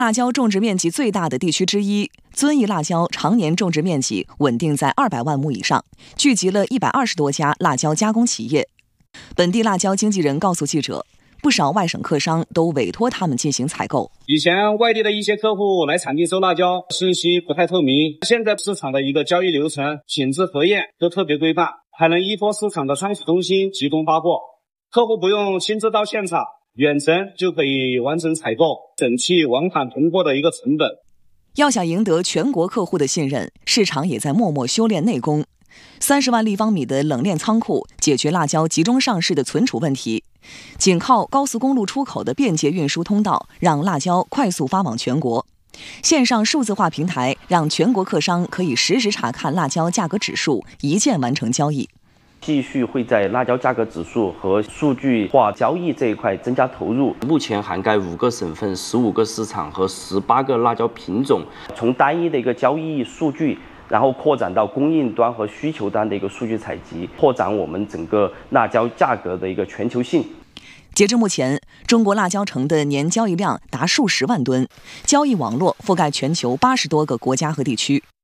辣椒种植面积最大的地区之一，遵义辣椒常年种植面积稳定在200万亩以上，聚集了120多家辣椒加工企业。本地辣椒经纪人告诉记者，不少外省客商都委托他们进行采购。 以前外地的一些客户来产地收辣椒，信息不太透明，现在市场的一个交易流程、品质核验都特别规范，还能依托市场的仓储中心集中发货，客户不用亲自到现场，远程就可以完成采购，省去往返囤货的一个成本。 要想赢得全国客户的信任，市场也在默默修炼内功。30万立方米的冷链仓库解决辣椒集中上市的存储问题，仅靠高速公路出口的便捷运输通道，让辣椒快速发往全国。线上数字化平台让全国客商可以实时查看辣椒价格指数，一键完成交易。 继续会在辣椒价格指数和数据化交易这一块增加投入。目前涵盖5个省份、15个市场和18个辣椒品种，从单一的一个交易数据，然后扩展到供应端和需求端的一个数据采集，拓展我们整个辣椒价格的一个全球性。 截至目前，中国辣椒城的年交易量达数十万吨，交易网络覆盖全球80多个国家和地区。